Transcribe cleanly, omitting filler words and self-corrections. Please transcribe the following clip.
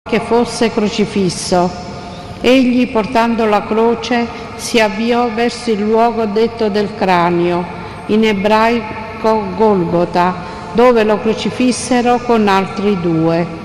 che fosse crocifisso. Egli, portando la croce, si avviò verso il luogo detto del cranio, in ebraico Golgota, dove lo crocifissero con altri 2.